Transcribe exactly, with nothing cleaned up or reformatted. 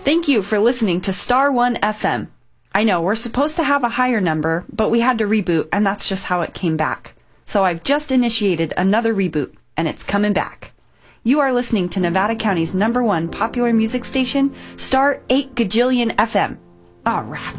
Thank you for listening to Star one F M. I know, we're supposed to have a higher number, but we had to reboot, and that's just how it came back. So I've just initiated another reboot, and it's coming back. You are listening to Nevada County's number one popular music station, Star eight Gajillion F M. Aw, rats.